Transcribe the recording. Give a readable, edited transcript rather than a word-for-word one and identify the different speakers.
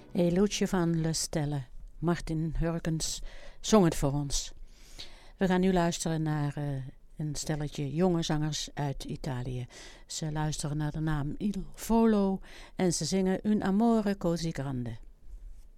Speaker 1: E Luce van Le Stelle. Martin Hurkens zong het voor ons. We gaan nu luisteren naar een stelletje jonge zangers uit Italië. Ze luisteren naar de naam Il Volo en ze zingen Un amore così grande.